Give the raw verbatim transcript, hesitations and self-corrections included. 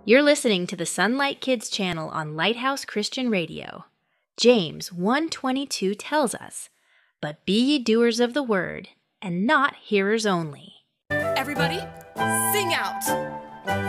You're listening to the Sunlight Kids channel on Lighthouse Christian Radio. James one twenty-two tells us, "But be ye doers of the word, and not hearers only." Everybody, sing out.